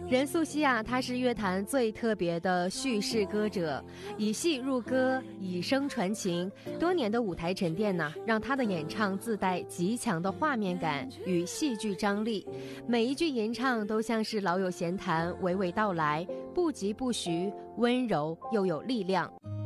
任素汐啊，她是乐坛最特别的叙事歌者，以戏入歌，以声传情。多年的舞台沉淀呢，让她的演唱自带极强的画面感与戏剧张力，每一句吟唱都像是老友闲谈，娓娓道来，不疾不徐，温柔又有力量。